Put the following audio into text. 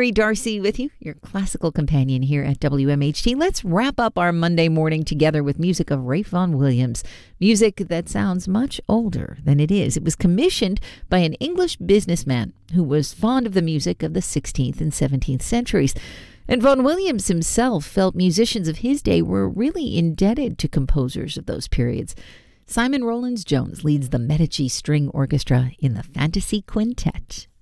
Mary Darcy with you, your classical companion here at WMHT. Let's wrap up our Monday morning together with music of Ralph Vaughan Williams. Music that sounds much older than it is. It was commissioned by an English businessman who was fond of the music of the 16th and 17th centuries. And Vaughan Williams himself felt musicians of his day were really indebted to composers of those periods. Simon Rowlands-Jones leads the Medici String Orchestra in the Fantasy Quintet.